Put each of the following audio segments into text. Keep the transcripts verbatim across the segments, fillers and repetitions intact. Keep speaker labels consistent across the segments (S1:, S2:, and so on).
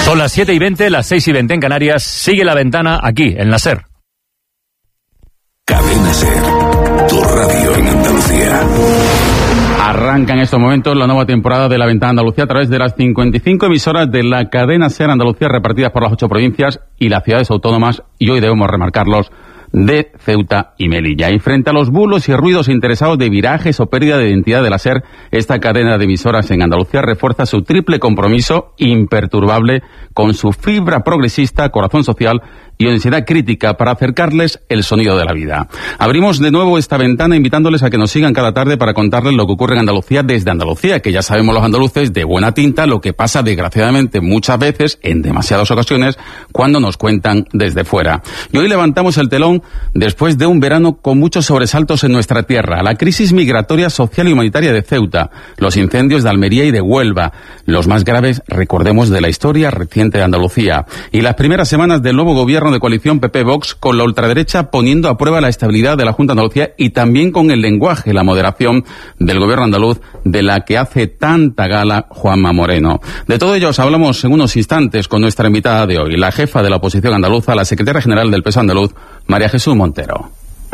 S1: Son las siete y veinte, las seis y veinte en Canarias. Sigue La Ventana aquí, en la SER.
S2: Cadena SER, tu radio en Andalucía.
S3: Arranca en estos momentos la nueva temporada de La Ventana Andalucía a través de las cincuenta y cinco emisoras de la cadena SER Andalucía repartidas por las ocho provincias y las ciudades autónomas, y hoy debemos remarcarlos, de Ceuta y Melilla. Y frente a los bulos y ruidos interesados de virajes o pérdida de identidad de la SER, esta cadena de emisoras en Andalucía refuerza su triple compromiso imperturbable con su fibra progresista, corazón social y honestidad crítica para acercarles el sonido de la vida. Abrimos de nuevo esta ventana invitándoles a que nos sigan cada tarde para contarles lo que ocurre en Andalucía desde Andalucía, que ya sabemos los andaluces de buena tinta lo que pasa desgraciadamente muchas veces, en demasiadas ocasiones, cuando nos cuentan desde fuera. Y hoy levantamos el telón después de un verano con muchos sobresaltos en nuestra tierra, la crisis migratoria, social y humanitaria de Ceuta, los incendios de Almería y de Huelva, los más graves, recordemos, de la historia reciente de Andalucía, y las primeras semanas del nuevo gobierno de coalición P P Vox con la ultraderecha poniendo a prueba la estabilidad de la Junta de Andalucía y también con el lenguaje, la moderación del gobierno andaluz de la que hace tanta gala Juanma Moreno. De todo ello os hablamos en unos instantes con nuestra invitada de hoy, la jefa de la oposición andaluza, la secretaria general del P S O E andaluz, María Jesús Montero.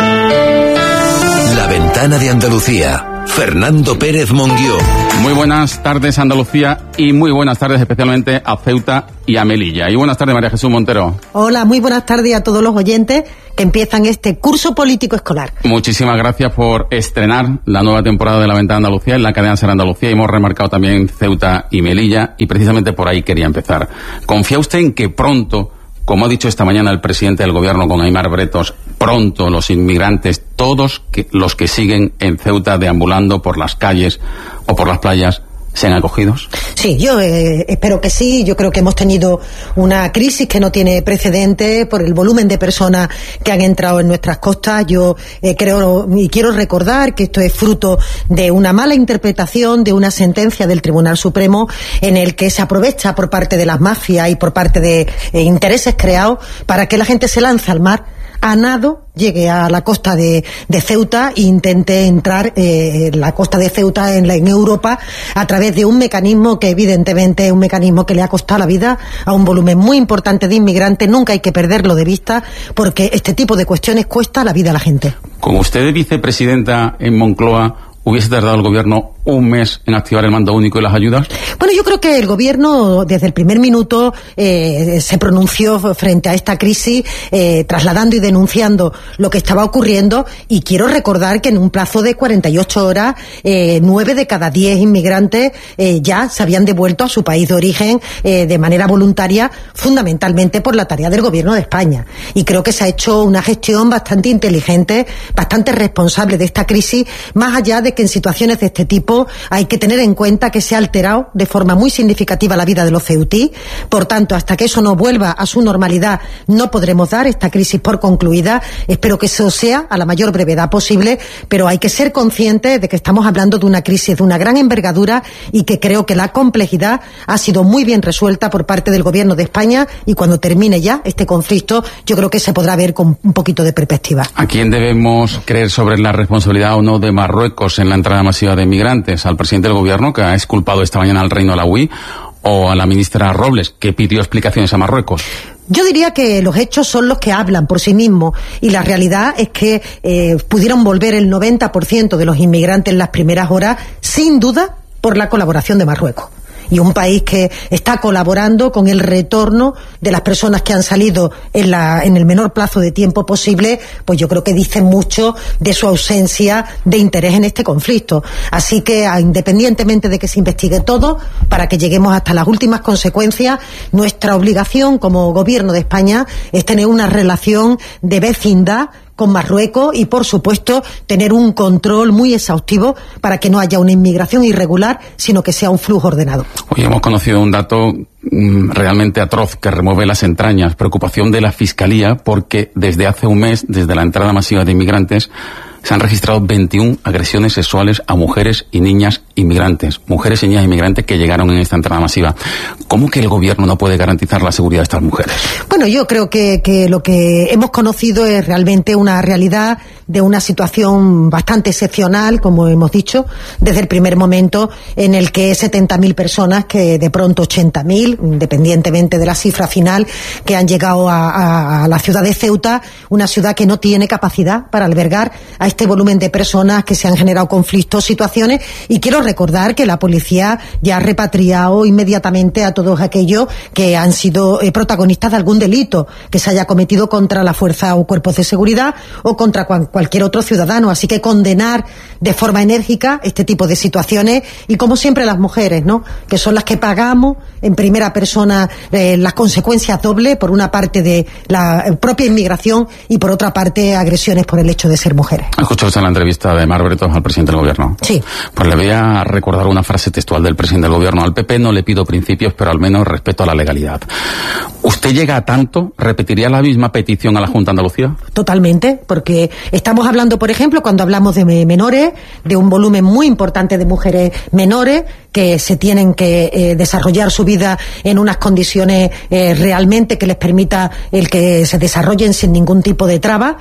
S2: La Ventana de Andalucía. Fernando Pérez Monguió.
S3: Muy buenas tardes Andalucía y muy buenas tardes especialmente a Ceuta y a Melilla. Y buenas tardes María Jesús Montero.
S4: Hola, muy buenas tardes a todos los oyentes que empiezan este curso político escolar.
S3: Muchísimas gracias por estrenar la nueva temporada de La Ventana de Andalucía en la cadena SER Andalucía. Hemos remarcado también Ceuta y Melilla y precisamente por ahí quería empezar. ¿Confía usted en que pronto, como ha dicho esta mañana el presidente del gobierno con Aimar Bretos, pronto los inmigrantes, todos que, los que siguen en Ceuta deambulando por las calles o por las playas, sean acogidos?
S4: Sí, yo eh, espero que sí. Yo creo que hemos tenido una crisis que no tiene precedente por el volumen de personas que han entrado en nuestras costas. Yo eh, creo y quiero recordar que esto es fruto de una mala interpretación de una sentencia del Tribunal Supremo en el que se aprovecha por parte de las mafias y por parte de eh, intereses creados para que la gente se lance al mar a nado, llegue a la costa de, de Ceuta e intente entrar eh, en la costa de Ceuta en, la, en Europa a través de un mecanismo que evidentemente es un mecanismo que le ha costado la vida a un volumen muy importante de inmigrantes. Nunca hay que perderlo de vista porque este tipo de cuestiones cuesta la vida a la gente.
S3: Con usted de vicepresidenta en Moncloa, ¿hubiese tardado el gobierno un mes en activar el mando único y las ayudas?
S4: Bueno, yo creo que el gobierno desde el primer minuto eh, se pronunció frente a esta crisis, eh, trasladando y denunciando lo que estaba ocurriendo, y quiero recordar que en un plazo de cuarenta y ocho horas, eh, nueve de cada diez inmigrantes eh, ya se habían devuelto a su país de origen eh, de manera voluntaria, fundamentalmente por la tarea del gobierno de España. Y creo que se ha hecho una gestión bastante inteligente, bastante responsable de esta crisis, más allá de que en situaciones de este tipo hay que tener en cuenta que se ha alterado de forma muy significativa la vida de los ceutí. Por tanto, hasta que eso no vuelva a su normalidad, no podremos dar esta crisis por concluida. Espero que eso sea a la mayor brevedad posible, pero hay que ser conscientes de que estamos hablando de una crisis de una gran envergadura y que creo que la complejidad ha sido muy bien resuelta por parte del Gobierno de España, y cuando termine ya este conflicto, yo creo que se podrá ver con un poquito de perspectiva.
S3: ¿A quién debemos creer sobre la responsabilidad o no de Marruecos en la entrada masiva de migrantes? ¿Al presidente del gobierno, que ha exculpado esta mañana al Reino Alawi, o a la ministra Robles, que pidió explicaciones a Marruecos?
S4: Yo diría que los hechos son los que hablan por sí mismos, y la realidad es que eh, pudieron volver el noventa por ciento de los inmigrantes en las primeras horas, sin duda, por la colaboración de Marruecos. Y un país que está colaborando con el retorno de las personas que han salido en, la, en el menor plazo de tiempo posible, pues yo creo que dice mucho de su ausencia de interés en este conflicto. Así que, independientemente de que se investigue todo, para que lleguemos hasta las últimas consecuencias, nuestra obligación como Gobierno de España es tener una relación de vecindad con Marruecos y, por supuesto, tener un control muy exhaustivo para que no haya una inmigración irregular, sino que sea un flujo ordenado.
S3: Hoy hemos conocido un dato mmm, realmente atroz que remueve las entrañas, preocupación de la Fiscalía, porque desde hace un mes, desde la entrada masiva de inmigrantes, se han registrado veintiuna agresiones sexuales a mujeres y niñas inmigrantes, mujeres y niñas inmigrantes que llegaron en esta entrada masiva. ¿Cómo que el gobierno no puede garantizar la seguridad de estas mujeres?
S4: Bueno, yo creo que, que lo que hemos conocido es realmente una realidad de una situación bastante excepcional, como hemos dicho, desde el primer momento, en el que setenta mil personas, que de pronto ochenta mil, independientemente de la cifra final, que han llegado a, a, a la ciudad de Ceuta, una ciudad que no tiene capacidad para albergar a este volumen de personas, que se han generado conflictos, situaciones, y quiero recordar que la policía ya ha repatriado inmediatamente a todos aquellos que han sido eh, protagonistas de algún delito que se haya cometido contra la fuerza o cuerpos de seguridad o contra cual, cualquier otro ciudadano. Así que condenar de forma enérgica este tipo de situaciones, y como siempre las mujeres, ¿no?, que son las que pagamos en primera persona eh, las consecuencias dobles, por una parte de la propia inmigración y por otra parte agresiones por el hecho de ser mujeres.
S3: ¿Escuchó usted la entrevista de Mar Bretos al presidente del gobierno?
S4: Sí.
S3: Pues le voy a recordar una frase textual del presidente del gobierno. Al P P no le pido principios, pero al menos respeto a la legalidad. ¿Usted llega a tanto? ¿Repetiría la misma petición a la Junta de Andalucía?
S4: Totalmente, porque estamos hablando, por ejemplo, cuando hablamos de menores, de un volumen muy importante de mujeres menores que se tienen que eh, desarrollar su vida en unas condiciones eh, realmente que les permita el que se desarrollen sin ningún tipo de traba,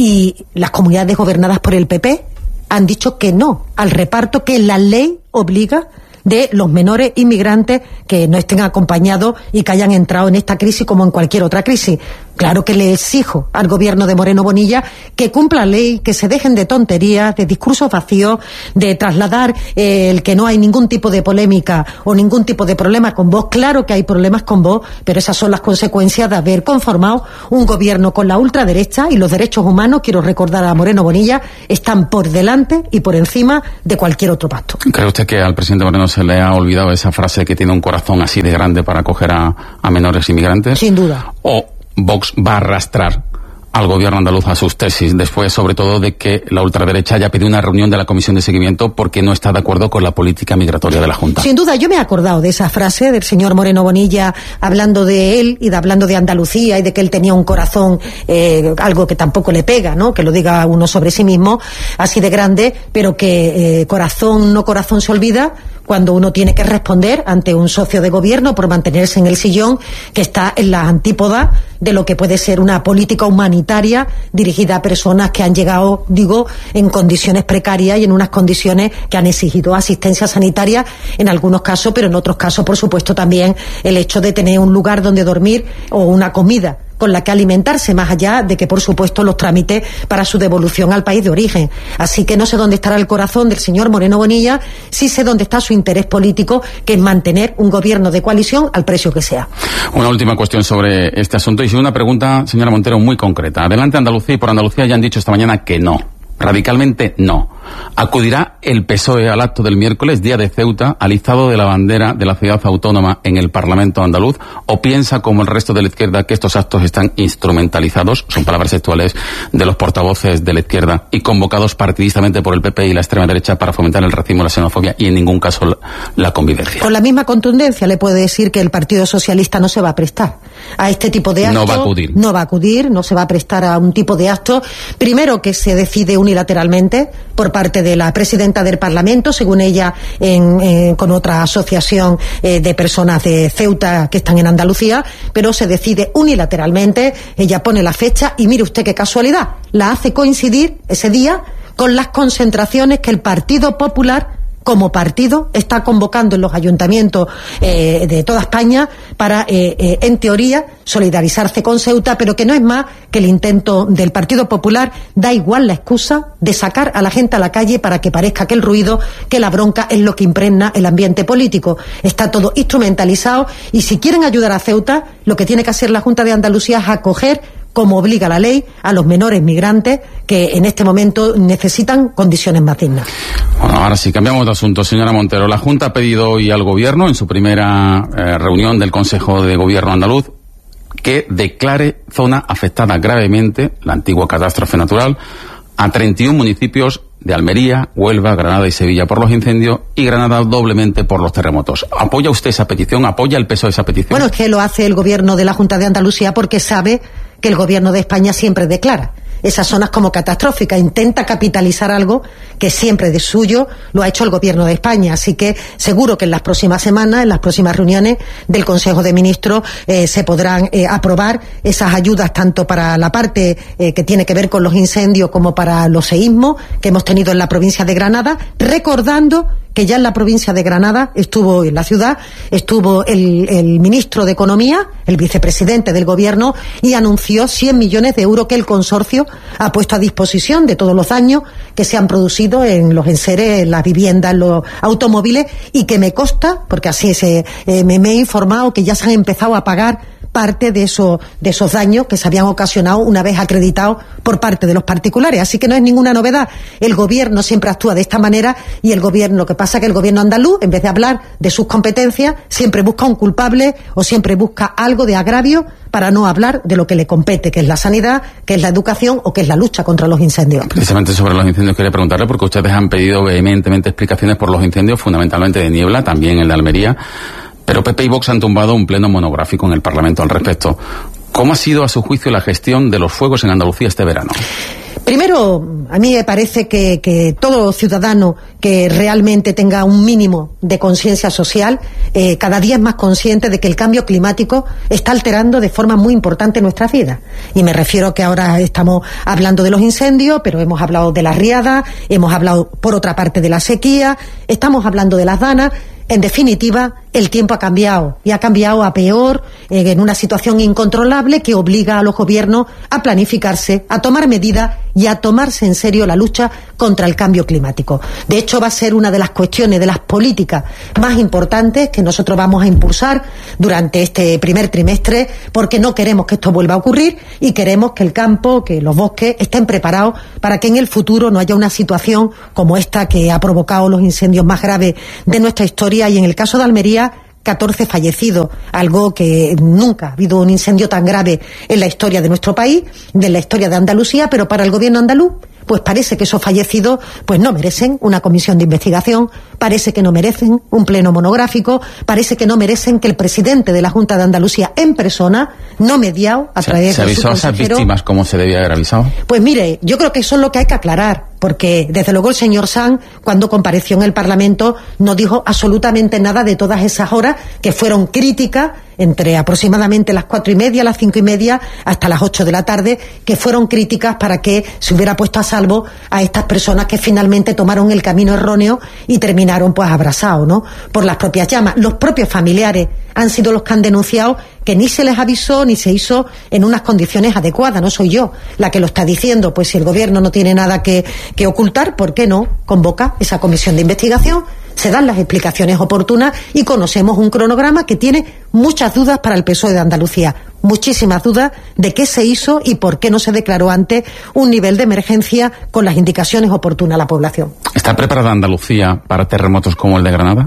S4: y las comunidades gobernadas por el P P han dicho que no al reparto que la ley obliga de los menores inmigrantes que no estén acompañados y que hayan entrado en esta crisis como en cualquier otra crisis. Claro que le exijo al gobierno de Moreno Bonilla que cumpla la ley, que se dejen de tonterías, de discursos vacíos, de trasladar eh, el que no hay ningún tipo de polémica o ningún tipo de problema con Vox. Claro que hay problemas con Vox, pero esas son las consecuencias de haber conformado un gobierno con la ultraderecha, y los derechos humanos, quiero recordar a Moreno Bonilla, están por delante y por encima de cualquier otro pacto.
S3: ¿Cree usted que al presidente Moreno se le ha olvidado esa frase que tiene un corazón así de grande para acoger a, a menores inmigrantes?
S4: Sin duda.
S3: ¿O Vox va a arrastrar al gobierno andaluz a sus tesis, después sobre todo de que la ultraderecha haya pedido una reunión de la comisión de seguimiento porque no está de acuerdo con la política migratoria de la Junta?
S4: Sin duda, yo me he acordado de esa frase del señor Moreno Bonilla hablando de él y de, hablando de Andalucía y de que él tenía un corazón, eh, algo que tampoco le pega, ¿no?, que lo diga uno sobre sí mismo, así de grande, pero que eh, corazón no corazón se olvida cuando uno tiene que responder ante un socio de gobierno por mantenerse en el sillón, que está en las antípodas de lo que puede ser una política humanitaria dirigida a personas que han llegado, digo, en condiciones precarias y en unas condiciones que han exigido asistencia sanitaria en algunos casos, pero en otros casos, por supuesto, también el hecho de tener un lugar donde dormir o una comida con la que alimentarse, más allá de que, por supuesto, los trámites para su devolución al país de origen. Así que no sé dónde estará el corazón del señor Moreno Bonilla, sí sé dónde está su interés político, que es mantener un gobierno de coalición al precio que sea.
S3: Una última cuestión sobre este asunto, y una pregunta, señora Montero, muy concreta. Adelante Andalucía, y por Andalucía ya han dicho esta mañana que no. Radicalmente no. ¿Acudirá el P S O E al acto del miércoles, día de Ceuta, al izado de la bandera de la ciudad autónoma en el Parlamento andaluz? ¿O piensa, como el resto de la izquierda, que estos actos están instrumentalizados, son palabras textuales de los portavoces de la izquierda, y convocados partidistamente por el P P y la extrema derecha para fomentar el racismo, la xenofobia y en ningún caso la, la convivencia?
S4: Con la misma contundencia le puedo decir que el Partido Socialista no se va a prestar a este tipo de actos.
S3: No va a acudir.
S4: No va a acudir, no se va a prestar a un tipo de acto, primero, que se decide unilateralmente por parte de la presidenta del Parlamento, según ella, en, eh, con otra asociación eh, de personas de Ceuta que están en Andalucía, pero se decide unilateralmente. Ella pone la fecha y mire usted qué casualidad, la hace coincidir ese día con las concentraciones que el Partido Popular, como partido, está convocando en los ayuntamientos eh, de toda España para, eh, eh, en teoría, solidarizarse con Ceuta, pero que no es más que el intento del Partido Popular, da igual la excusa, de sacar a la gente a la calle para que parezca que el ruido, que la bronca es lo que impregna el ambiente político. Está todo instrumentalizado, y si quieren ayudar a Ceuta, lo que tiene que hacer la Junta de Andalucía es acoger, como obliga la ley, a los menores migrantes que en este momento necesitan condiciones más dignas.
S3: Bueno, ahora sí, cambiamos de asunto, señora Montero. La Junta ha pedido hoy al Gobierno, en su primera eh, reunión del Consejo de Gobierno andaluz, que declare zona afectada gravemente, la antigua catástrofe natural, a treinta y uno municipios de Almería, Huelva, Granada y Sevilla por los incendios, y Granada doblemente por los terremotos. ¿Apoya usted esa petición? ¿Apoya el P S O E esa petición?
S4: Bueno, es que lo hace el Gobierno de la Junta de Andalucía porque sabe que el Gobierno de España siempre declara. esas zonas como catastróficas, intenta capitalizar algo que siempre de suyo lo ha hecho el Gobierno de España. Así que seguro que en las próximas semanas, en las próximas reuniones del Consejo de Ministros, eh, se podrán eh, aprobar esas ayudas tanto para la parte eh, que tiene que ver con los incendios como para los seísmos que hemos tenido en la provincia de Granada, recordando que ya en la provincia de Granada estuvo, en la ciudad, estuvo el, el ministro de Economía, el vicepresidente del Gobierno, y anunció cien millones de euros que el consorcio ha puesto a disposición de todos los daños que se han producido en los enseres, en las viviendas, en los automóviles, y que me consta, porque así se, eh, me, me he informado, que ya se han empezado a pagar parte de esos, de esos daños que se habían ocasionado una vez acreditados por parte de los particulares. Así que no es ninguna novedad. El Gobierno siempre actúa de esta manera, y el Gobierno, lo que pasa es que el Gobierno andaluz, en vez de hablar de sus competencias, siempre busca un culpable o siempre busca algo de agravio para no hablar de lo que le compete, que es la sanidad, que es la educación o que es la lucha contra los incendios.
S3: Precisamente sobre los incendios quería preguntarle, porque ustedes han pedido vehementemente explicaciones por los incendios, fundamentalmente de Niebla, también el de Almería. Pero P P y Vox han tumbado un pleno monográfico en el Parlamento al respecto. ¿Cómo ha sido, a su juicio, la gestión de los fuegos en Andalucía este verano?
S4: Primero, a mí me parece que, que todo ciudadano que realmente tenga un mínimo de conciencia social, eh, cada día es más consciente de que el cambio climático está alterando de forma muy importante nuestras vidas. Y me refiero que ahora estamos hablando de los incendios, pero hemos hablado de las riadas, hemos hablado, por otra parte, de la sequía, estamos hablando de las danas. En definitiva, el tiempo ha cambiado, y ha cambiado a peor, eh, en una situación incontrolable que obliga a los gobiernos a planificarse, a tomar medidas y a tomarse en serio la lucha contra el cambio climático. De hecho, va a ser una de las cuestiones, de las políticas más importantes que nosotros vamos a impulsar durante este primer trimestre, porque no queremos que esto vuelva a ocurrir y queremos que el campo, que los bosques estén preparados para que en el futuro no haya una situación como esta que ha provocado los incendios más graves de nuestra historia, y en el caso de Almería, catorce fallecidos, algo que nunca ha habido un incendio tan grave en la historia de nuestro país, de la historia de Andalucía, pero para el Gobierno andaluz, pues parece que esos fallecidos pues no merecen una comisión de investigación, parece que no merecen un pleno monográfico, parece que no merecen que el presidente de la Junta de Andalucía en persona, no mediado a través
S3: ¿Se,
S4: de
S3: se
S4: su
S3: avisó a esas víctimas como se debía haber avisado?
S4: Pues mire, yo creo que eso es lo que hay que aclarar, porque desde luego el señor Sanz, cuando compareció en el Parlamento, no dijo absolutamente nada de todas esas horas que fueron críticas, entre aproximadamente las cuatro y media, las cinco y media, hasta las ocho de la tarde, que fueron críticas para que se hubiera puesto a salvo a estas personas que finalmente tomaron el camino erróneo y terminaron pues abrasados, ¿no?, por las propias llamas. Los propios familiares han sido los que han denunciado que ni se les avisó ni se hizo en unas condiciones adecuadas. No soy yo la que lo está diciendo. Pues si el Gobierno no tiene nada que, que ocultar, ¿por qué no convoca esa comisión de investigación? Se dan las explicaciones oportunas y conocemos un cronograma que tiene muchas dudas para el P S O E de Andalucía, muchísimas dudas de qué se hizo y por qué no se declaró antes un nivel de emergencia con las indicaciones oportunas a la población.
S3: ¿Está preparada Andalucía para terremotos como el de Granada?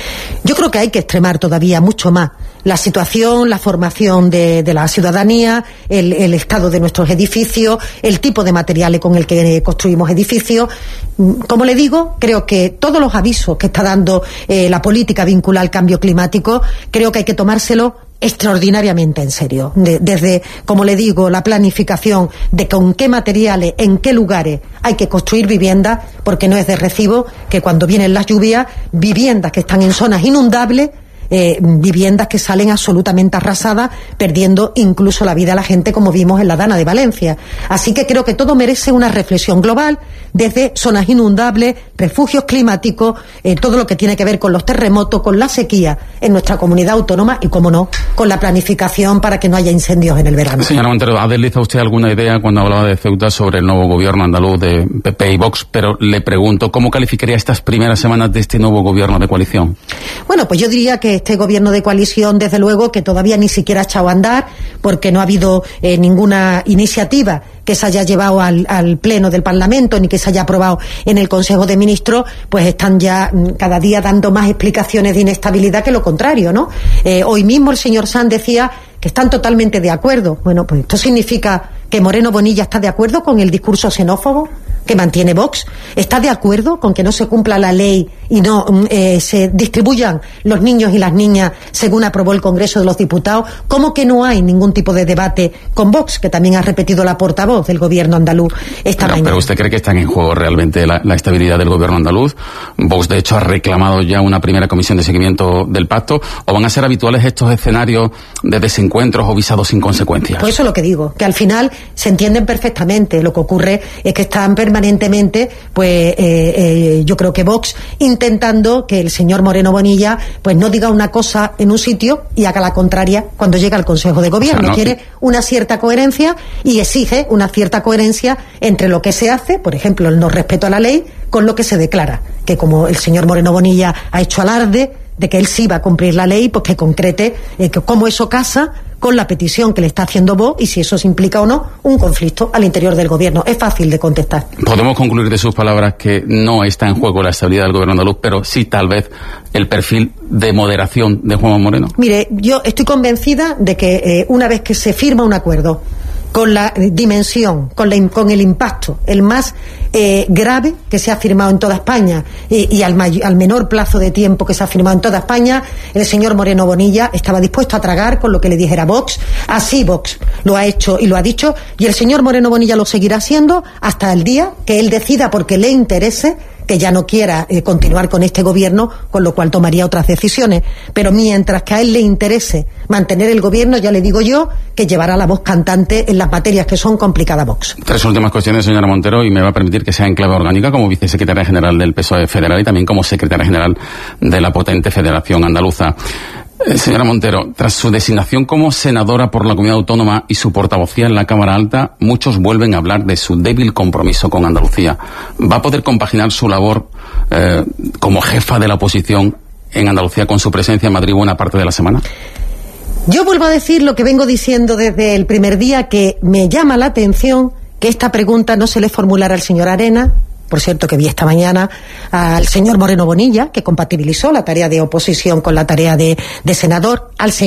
S4: Yo creo que hay que extremar todavía mucho más la situación, la formación de, de la ciudadanía, el, el estado de nuestros edificios, el tipo de materiales con el que construimos edificios. Como le digo, creo que todos los avisos que está dando eh, la política vinculada al cambio climático, creo que hay que tomárselo extraordinariamente en serio. De, desde, como le digo, la planificación de con qué materiales, en qué lugares hay que construir viviendas, porque no es de recibo que cuando vienen las lluvias, viviendas que están en zonas inundables, Eh, viviendas que salen absolutamente arrasadas, perdiendo incluso la vida a la gente, como vimos en la Dana de Valencia. Así que creo que todo merece una reflexión global, desde zonas inundables, refugios climáticos, eh, todo lo que tiene que ver con los terremotos, con la sequía en nuestra comunidad autónoma y, como no, con la planificación para que no haya incendios en el verano.
S3: Señora Montero, ¿ha deslizado usted alguna idea cuando hablaba de Ceuta sobre el nuevo gobierno andaluz de P P y Vox? Pero le pregunto, ¿cómo calificaría estas primeras semanas de este nuevo gobierno de coalición?
S4: Bueno, pues yo diría que este gobierno de coalición, desde luego, que todavía ni siquiera ha echado a andar, porque no ha habido eh, ninguna iniciativa que se haya llevado al, al Pleno del Parlamento, ni que se haya aprobado en el Consejo de Ministros, pues están ya cada día dando más explicaciones de inestabilidad que lo contrario, ¿no? Eh, hoy mismo el señor Sanz decía que están totalmente de acuerdo. Bueno, pues esto significa que Moreno Bonilla está de acuerdo con el discurso xenófobo que mantiene Vox? ¿Está de acuerdo con que no se cumpla la ley y no eh, se distribuyan los niños y las niñas según aprobó el Congreso de los Diputados? ¿Cómo que no hay ningún tipo de debate con Vox, que también ha repetido la portavoz del gobierno andaluz esta
S3: pero,
S4: mañana?
S3: Pero ¿usted cree que están en juego realmente la, la estabilidad del gobierno andaluz? Vox, de hecho, ha reclamado ya una primera comisión de seguimiento del pacto, ¿o van a ser habituales estos escenarios de desencuentros o visados sin consecuencias?
S4: Pues eso es lo que digo, que al final se entienden perfectamente. Lo que ocurre es que están permanentemente, pues eh, eh, yo creo que Vox intentando que el señor Moreno Bonilla pues no diga una cosa en un sitio y haga la contraria cuando llega al Consejo de Gobierno. O sea, no... Quiere una cierta coherencia y exige una cierta coherencia entre lo que se hace, por ejemplo, el no respeto a la ley, con lo que se declara. Que como el señor Moreno Bonilla ha hecho alarde de que él sí va a cumplir la ley, pues que concrete eh, que cómo eso casa con la petición que le está haciendo Vox y si eso se implica o no un conflicto al interior del gobierno. Es fácil de contestar.
S3: Podemos concluir de sus palabras que no está en juego la estabilidad del gobierno andaluz, pero sí tal vez el perfil de moderación de Juanma Moreno.
S4: Mire, yo estoy convencida de que eh, una vez que se firma un acuerdo con la dimensión, con, la, con el impacto, el más eh, grave que se ha firmado en toda España y, y al, may, al menor plazo de tiempo que se ha firmado en toda España, el señor Moreno Bonilla estaba dispuesto a tragar con lo que le dijera Vox. Así Vox lo ha hecho y lo ha dicho, y el señor Moreno Bonilla lo seguirá haciendo hasta el día que él decida, porque le interese, que ya no quiera eh, continuar con este gobierno, con lo cual tomaría otras decisiones. Pero mientras que a él le interese mantener el gobierno, ya le digo yo que llevará la voz cantante en las materias que son complicadas Vox.
S3: Tres últimas cuestiones, señora Montero, y me va a permitir que sea en clave orgánica como vicesecretaria general del P S O E federal y también como secretaria general de la potente Federación Andaluza. Eh, señora Montero, tras su designación como senadora por la Comunidad Autónoma y su portavocía en la Cámara Alta, muchos vuelven a hablar de su débil compromiso con Andalucía. ¿Va a poder compaginar su labor eh, como jefa de la oposición en Andalucía con su presencia en Madrid buena parte de la semana?
S4: Yo vuelvo a decir lo que vengo diciendo desde el primer día, que me llama la atención que esta pregunta no se le formulara al señor Arena. Por cierto, que vi esta mañana al señor Moreno Bonilla, que compatibilizó la tarea de oposición con la tarea de, de senador, al señor